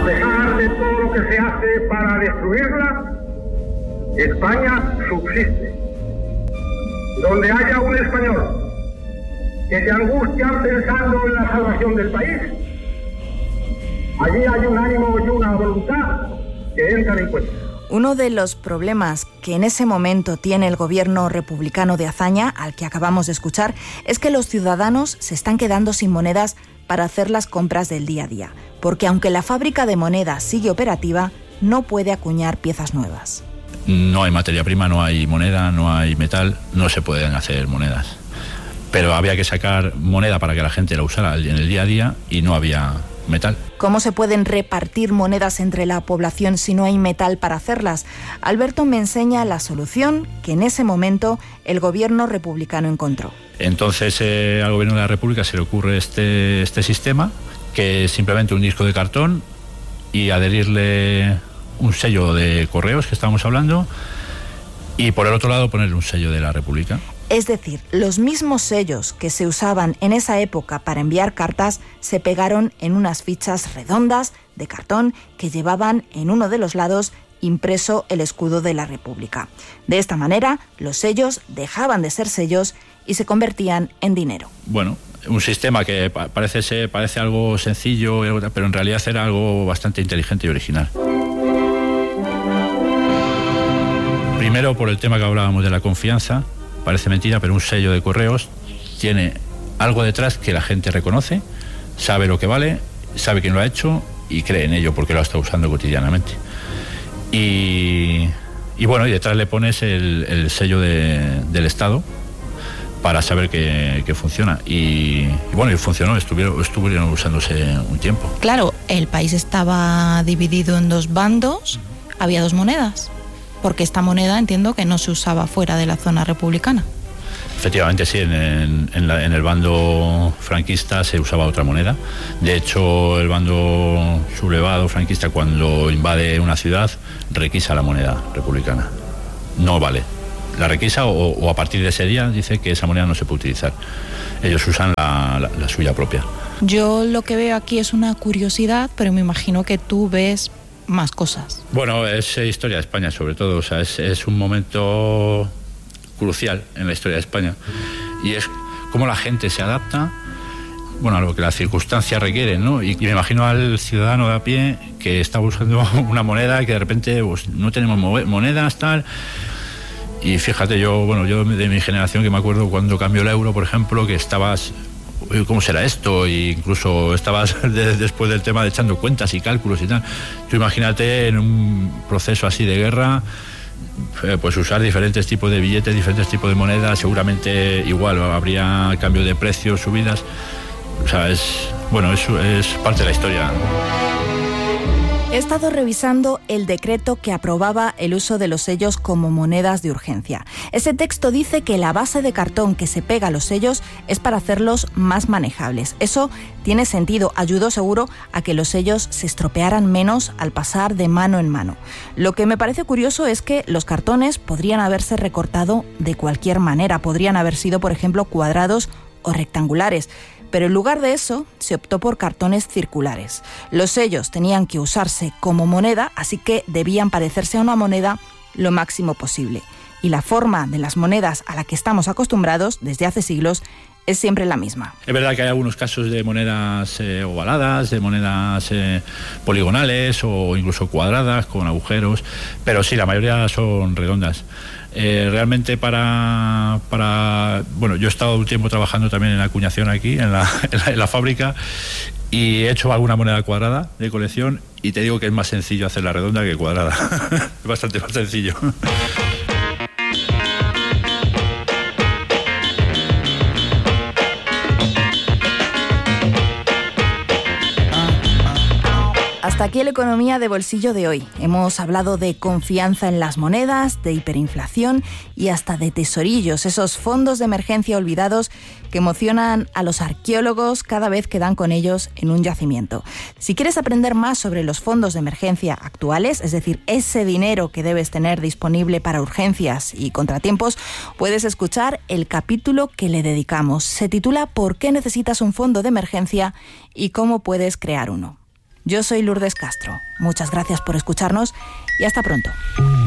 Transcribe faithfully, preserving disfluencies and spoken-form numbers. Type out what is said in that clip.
A pesar de todo lo que se hace para destruirla, España subsiste. Donde haya un español que se angustia pensando en la salvación del país, allí hay un ánimo y una voluntad que entran en cuenta. Uno de los problemas que en ese momento tiene el gobierno republicano de Azaña, al que acabamos de escuchar, es que los ciudadanos se están quedando sin monedas para hacer las compras del día a día, porque aunque la fábrica de monedas sigue operativa, no puede acuñar piezas nuevas. No hay materia prima, no hay moneda, no hay metal, no se pueden hacer monedas. Pero había que sacar moneda para que la gente la usara en el día a día y no había metal. ¿Cómo se pueden repartir monedas entre la población si no hay metal para hacerlas? Alberto me enseña la solución que en ese momento el gobierno republicano encontró. Entonces eh, al gobierno de la República se le ocurre este, este sistema, que es simplemente un disco de cartón y adherirle un sello de correos que estábamos hablando, y por el otro lado ponerle un sello de la República. Es decir, los mismos sellos que se usaban en esa época para enviar cartas se pegaron en unas fichas redondas de cartón que llevaban en uno de los lados impreso el escudo de la República. De esta manera, los sellos dejaban de ser sellos y se convertían en dinero. Bueno, un sistema que parece ser, parece algo sencillo, pero en realidad era algo bastante inteligente y original. Primero, por el tema que hablábamos de la confianza. Parece mentira, pero un sello de correos tiene algo detrás que la gente reconoce, sabe lo que vale, sabe quién lo ha hecho y cree en ello porque lo está usando cotidianamente. Y, y bueno, y detrás le pones el, el sello de, del Estado para saber que, que funciona. Y, y bueno, y funcionó, estuvieron, estuvieron usándose un tiempo. Claro, el país estaba dividido en dos bandos, había dos monedas. Porque esta moneda entiendo que no se usaba fuera de la zona republicana. Efectivamente, sí, en, en, en, la, en el bando franquista se usaba otra moneda. De hecho, el bando sublevado franquista, cuando invade una ciudad, requisa la moneda republicana. No vale. La requisa o, o a partir de ese día dice que esa moneda no se puede utilizar. Ellos usan la, la, la suya propia. Yo lo que veo aquí es una curiosidad, pero me imagino que tú ves más cosas. Bueno, es historia de España sobre todo, o sea, es, es un momento crucial en la historia de España y es cómo la gente se adapta, bueno, a lo que las circunstancias requieren, ¿no? Y, y me imagino al ciudadano de a pie que está buscando una moneda y que de repente pues, no tenemos monedas, tal. Y fíjate, yo, bueno, yo de mi generación que me acuerdo cuando cambió el euro, por ejemplo, que estabas, ¿cómo será esto? E incluso estabas de, después del tema de echando cuentas y cálculos y tal. Tú imagínate en un proceso así de guerra, eh, pues usar diferentes tipos de billetes, diferentes tipos de monedas, seguramente igual habría cambio de precios, subidas. O sea, es, bueno, es, es parte de la historia. He estado revisando el decreto que aprobaba el uso de los sellos como monedas de urgencia. Ese texto dice que la base de cartón que se pega a los sellos es para hacerlos más manejables. Eso tiene sentido, ayudó seguro a que los sellos se estropearan menos al pasar de mano en mano. Lo que me parece curioso es que los cartones podrían haberse recortado de cualquier manera, podrían haber sido, por ejemplo, cuadrados o rectangulares. Pero en lugar de eso, se optó por cartones circulares. Los sellos tenían que usarse como moneda, así que debían parecerse a una moneda lo máximo posible. Y la forma de las monedas a la que estamos acostumbrados desde hace siglos es siempre la misma. Es verdad que hay algunos casos de monedas eh, ovaladas, de monedas eh, poligonales o incluso cuadradas con agujeros, pero sí, la mayoría son redondas. Eh, realmente para, para... Bueno, yo he estado un tiempo trabajando también en la acuñación aquí, en la, en la, en la fábrica, y he hecho alguna moneda cuadrada de colección y te digo que es más sencillo hacerla redonda que cuadrada. Es bastante más sencillo. Hasta aquí la economía de bolsillo de hoy. Hemos hablado de confianza en las monedas, de hiperinflación y hasta de tesorillos, esos fondos de emergencia olvidados que emocionan a los arqueólogos cada vez que dan con ellos en un yacimiento. Si quieres aprender más sobre los fondos de emergencia actuales, es decir, ese dinero que debes tener disponible para urgencias y contratiempos, puedes escuchar el capítulo que le dedicamos. Se titula ¿Por qué necesitas un fondo de emergencia y cómo puedes crear uno? Yo soy Lourdes Castro. Muchas gracias por escucharnos y hasta pronto.